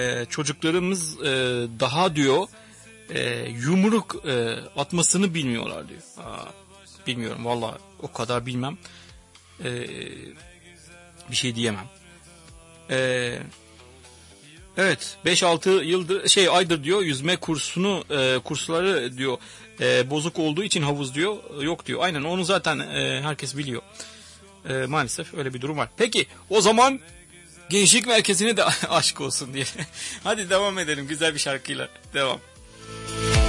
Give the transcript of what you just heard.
Çocuklarımız daha diyor yumruk atmasını bilmiyorlar diyor. Bilmiyorum vallahi, o kadar bilmem. Bir şey diyemem. Evet, 5-6 yıldır aydır diyor yüzme kursları diyor bozuk olduğu için havuz diyor yok diyor. Aynen, onu zaten herkes biliyor. Maalesef öyle bir durum var. Peki o zaman gençlik merkezine de aşk olsun diye. Hadi devam edelim güzel bir şarkıyla. Devam.